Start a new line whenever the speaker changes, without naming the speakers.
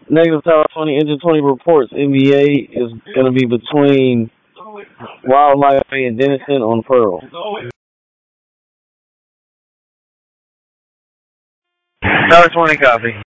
Negative Tower 20, Engine 20 reports NBA is going to be between Wildlife and Denison on Pearl. Tower 20 copy.